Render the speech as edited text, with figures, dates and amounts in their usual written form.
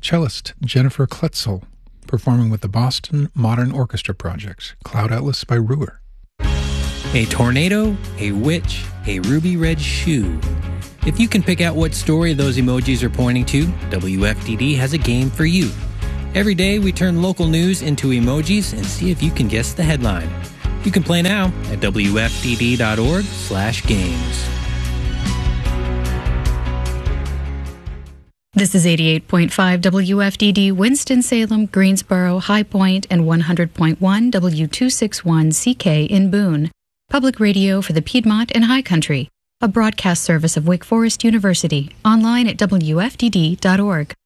Cellist Jennifer Kletzel, performing with the Boston Modern Orchestra Project, Cloud Atlas by Ruhr. A tornado, a witch, a ruby red shoe. If you can pick out what story those emojis are pointing to, WFDD has a game for you. Every day we turn local news into emojis and see if you can guess the headline. You can play now at wfdd.org/games. This is 88.5 WFDD, Winston-Salem, Greensboro, High Point, and 100.1 W261CK in Boone. Public radio for the Piedmont and High Country. A broadcast service of Wake Forest University. Online at WFDD.org.